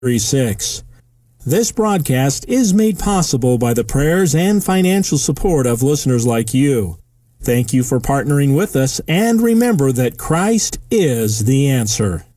6. This broadcast is made possible by the prayers and financial support of listeners like you. Thank you for partnering with us, and remember that Christ is the answer.